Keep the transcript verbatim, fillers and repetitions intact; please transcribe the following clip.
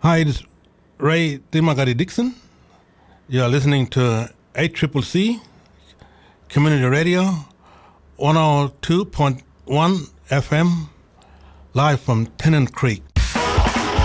Hi, this is Ray Dimagari Dixon. You're listening to eight C C C Community Radio, one oh two point one F M, live from Tennant Creek.